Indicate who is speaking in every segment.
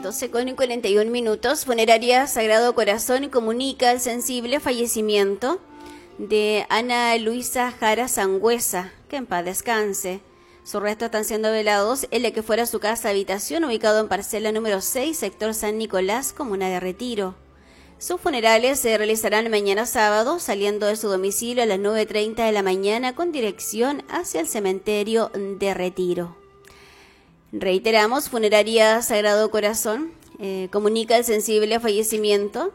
Speaker 1: 12:41. Funeraria Sagrado Corazón comunica el sensible fallecimiento de Ana Luisa Jara Sangüesa, que en paz descanse. Sus restos están siendo velados en la que fuera su casa habitación, ubicado en parcela número 6, sector San Nicolás, comuna de Retiro. Sus funerales se realizarán mañana sábado, saliendo de su domicilio a las 9:30 de la mañana con dirección hacia el cementerio de Retiro. Reiteramos, Funeraria Sagrado Corazón comunica el sensible fallecimiento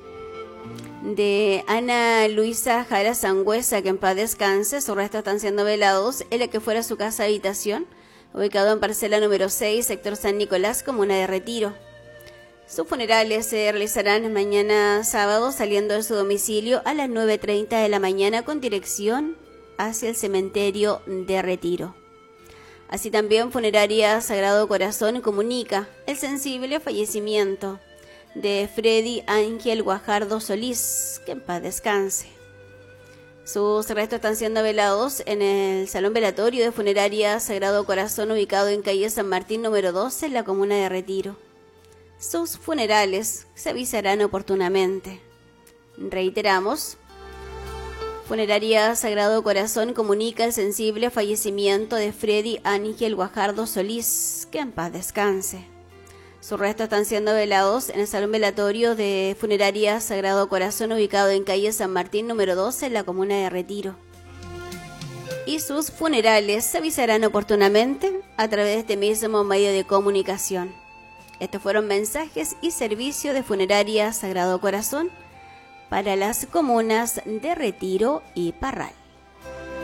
Speaker 1: de Ana Luisa Jara Sangüesa, que en paz descanse. Sus restos están siendo velados en la que fuera su casa habitación, ubicado en parcela número 6, sector San Nicolás, comuna de Retiro. Sus funerales se realizarán mañana sábado, saliendo de su domicilio a las 9:30 de la mañana con dirección hacia el cementerio de Retiro. Así también Funeraria Sagrado Corazón comunica el sensible fallecimiento de Freddy Ángel Guajardo Solís, que en paz descanse. Sus restos están siendo velados en el Salón Velatorio de Funeraria Sagrado Corazón, ubicado en calle San Martín número 12, en la comuna de Retiro. Sus funerales se avisarán oportunamente. Reiteramos, Funeraria Sagrado Corazón comunica el sensible fallecimiento de Freddy Ángel Guajardo Solís, que en paz descanse. Sus restos están siendo velados en el Salón Velatorio de Funeraria Sagrado Corazón, ubicado en calle San Martín número 12, en la comuna de Retiro. Y sus funerales se avisarán oportunamente a través de este mismo medio de comunicación. Estos fueron mensajes y servicio de Funeraria Sagrado Corazón para las comunas de Retiro y Parral.